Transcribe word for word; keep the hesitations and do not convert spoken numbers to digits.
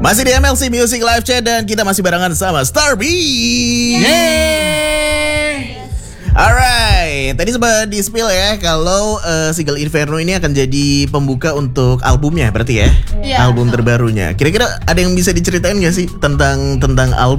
Masih di M L C Music Live Chat dan kita masih barengan sama Starbeat. Yeay. Alright, tadi sempat di spill ya kalau uh, single Inferno ini akan jadi pembuka untuk albumnya berarti ya, Iya. album terbarunya. Kira-kira ada yang bisa diceritain nggak sih tentang tentang album